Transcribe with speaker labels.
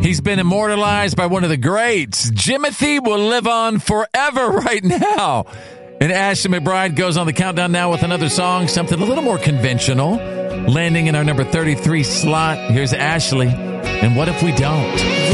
Speaker 1: He's been immortalized by one of the greats. Jimothy will live on forever right now. And Ashley McBryde goes on the countdown now with another song, something a little more conventional, landing in our number 33 slot. Here's Ashley, and What If We Don't?